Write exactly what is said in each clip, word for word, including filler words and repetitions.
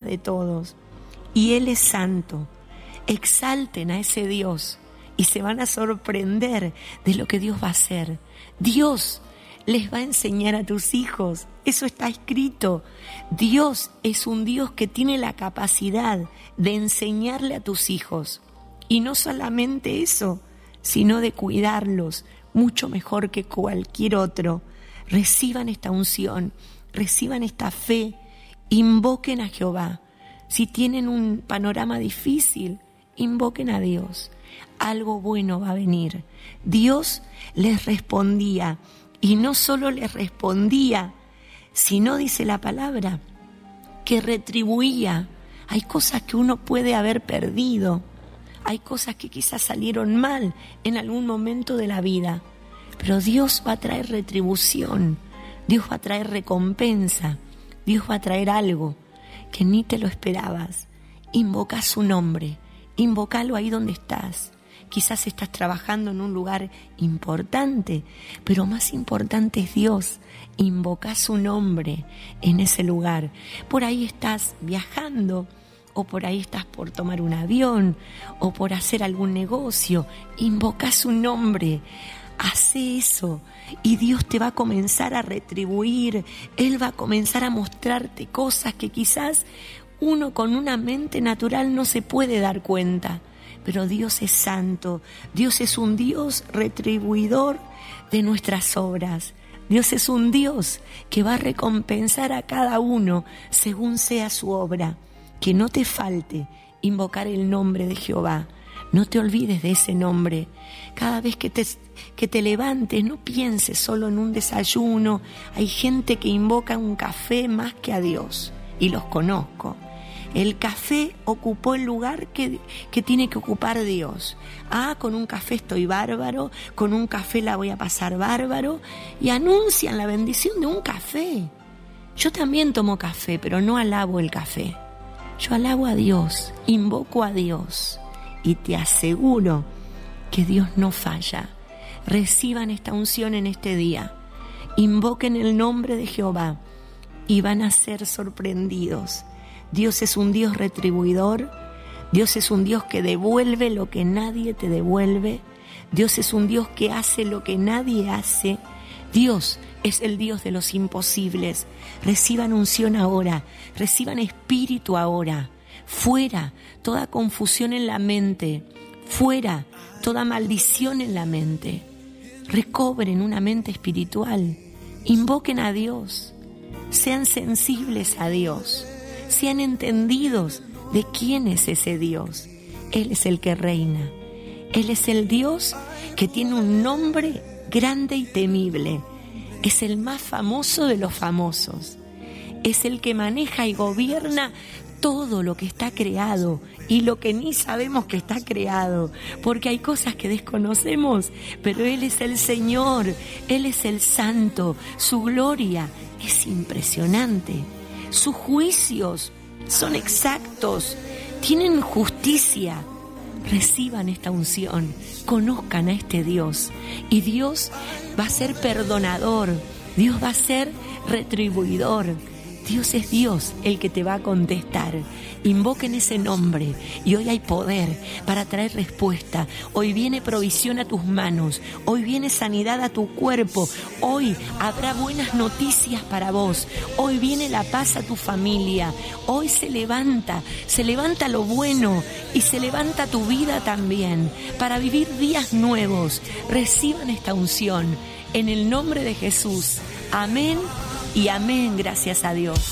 de todos. Y Él es santo. Exalten a ese Dios y se van a sorprender de lo que Dios va a hacer. Dios les va a enseñar a tus hijos. Eso está escrito. Dios es un Dios que tiene la capacidad de enseñarle a tus hijos. Y no solamente eso, sino de cuidarlos mucho mejor que cualquier otro. Reciban esta unción, reciban esta fe, invoquen a Jehová. Si tienen un panorama difícil, invoquen a Dios. Algo bueno va a venir. Dios les respondía, y no solo les respondía, sino, dice la palabra, que retribuía. Hay cosas que uno puede haber perdido, hay cosas que quizás salieron mal en algún momento de la vida, pero Dios va a traer retribución, Dios va a traer recompensa, Dios va a traer algo que ni te lo esperabas. Invoca su nombre, invócalo ahí donde estás. Quizás estás trabajando en un lugar importante, pero más importante es Dios. Invoca su nombre en ese lugar. Por ahí estás viajando, o por ahí estás por tomar un avión, o por hacer algún negocio. Invoca su nombre. Hace eso y Dios te va a comenzar a retribuir. Él va a comenzar a mostrarte cosas que quizás uno con una mente natural no se puede dar cuenta. Pero Dios es santo, Dios es un Dios retribuidor de nuestras obras. Dios es un Dios que va a recompensar a cada uno según sea su obra. Que no te falte invocar el nombre de Jehová. No te olvides de ese nombre. Cada vez que te, que te levantes, no pienses solo en un desayuno. Hay gente que invoca un café más que a Dios, y los conozco. El café ocupó el lugar que, que tiene que ocupar Dios. Ah, con un café estoy bárbaro, con un café la voy a pasar bárbaro, y anuncian la bendición de un café. Yo también tomo café, pero no alabo el café. Yo alabo a Dios, invoco a Dios, y te aseguro que Dios no falla. Reciban esta unción en este día. Invoquen el nombre de Jehová y van a ser sorprendidos. Dios es un Dios retribuidor, Dios es un Dios que devuelve lo que nadie te devuelve, Dios es un Dios que hace lo que nadie hace, Dios es el Dios de los imposibles. Reciban unción ahora, reciban espíritu ahora, fuera toda confusión en la mente, fuera toda maldición en la mente, recobren una mente espiritual, invoquen a Dios, sean sensibles a Dios. Sean entendidos de quién es ese Dios. Él es el que reina. Él es el Dios que tiene un nombre grande y temible. Es el más famoso de los famosos. Es el que maneja y gobierna todo lo que está creado y lo que ni sabemos que está creado, porque hay cosas que desconocemos, pero Él es el Señor, Él es el Santo. Su gloria es impresionante. Sus juicios son exactos, tienen justicia. Reciban esta unción, conozcan a este Dios, y Dios va a ser perdonador, Dios va a ser retribuidor. Dios es Dios el que te va a contestar. Invoquen ese nombre y hoy hay poder para traer respuesta. Hoy viene provisión a tus manos, hoy viene sanidad a tu cuerpo, hoy habrá buenas noticias para vos, hoy viene la paz a tu familia, hoy se levanta, se levanta lo bueno y se levanta tu vida también para vivir días nuevos. Reciban esta unción en el nombre de Jesús. Amén y amén, gracias a Dios.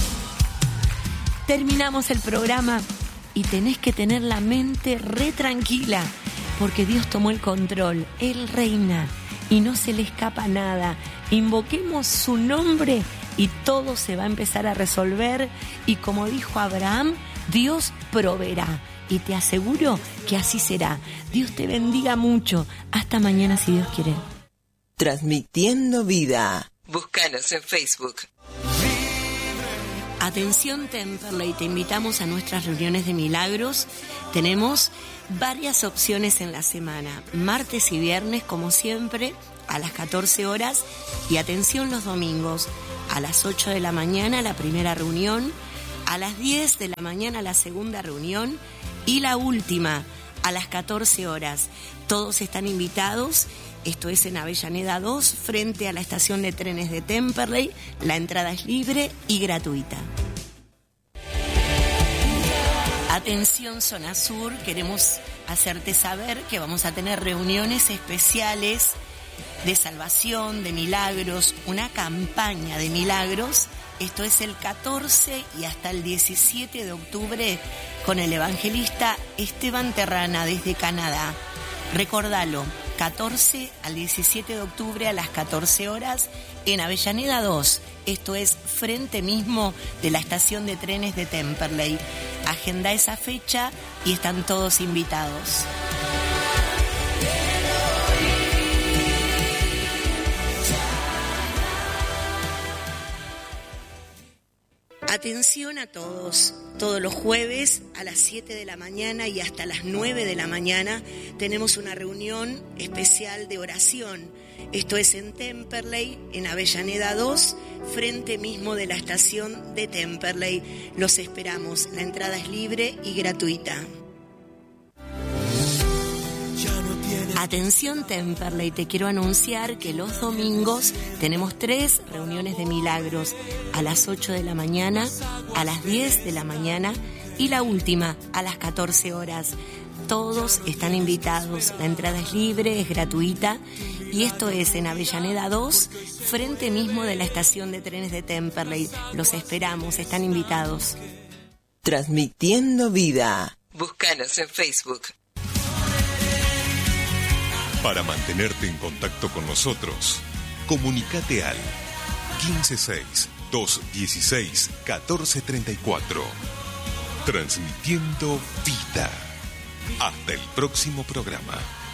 Terminamos el programa y tenés que tener la mente re tranquila, porque Dios tomó el control, Él reina y no se le escapa nada. Invoquemos su nombre y todo se va a empezar a resolver, y como dijo Abraham, Dios proveerá, y te aseguro que así será. Dios te bendiga mucho. Hasta mañana si Dios quiere. Transmitiendo vida. Búscanos en Facebook. Atención Temperley, te invitamos a nuestras reuniones de milagros. Tenemos varias opciones en la semana, martes y viernes como siempre a las catorce horas, y atención los domingos a las ocho de la mañana la primera reunión, A las diez de la mañana la segunda reunión y la última a las catorce horas. Todos están invitados. Esto es en Avellaneda dos, frente a la estación de trenes de Temperley. La entrada es libre y gratuita. Atención Zona Sur, queremos hacerte saber que vamos a tener reuniones especiales de salvación, de milagros, una campaña de milagros. Esto es el catorce y hasta el diecisiete de octubre con el evangelista Esteban Terrana desde Canadá. Recordalo, catorce al diecisiete de octubre a las catorce horas en Avellaneda dos. Esto es frente mismo de la estación de trenes de Temperley. Agenda esa fecha y están todos invitados. Atención a todos, todos los jueves a las siete de la mañana y hasta las nueve de la mañana tenemos una reunión especial de oración. Esto es en Temperley, en Avellaneda dos, frente mismo de la estación de Temperley. Los esperamos, la entrada es libre y gratuita. Atención Temperley, te quiero anunciar que los domingos tenemos tres reuniones de milagros, a las ocho de la mañana, a las diez de la mañana y la última a las catorce horas. Todos están invitados, la entrada es libre, es gratuita y esto es en Avellaneda dos, frente mismo de la estación de trenes de Temperley. Los esperamos, están invitados. Transmitiendo vida. Búscanos en Facebook. Para mantenerte en contacto con nosotros, comunícate al quince seis, doscientos dieciséis, catorce treinta y cuatro. Transmitiendo vida. Hasta el próximo programa.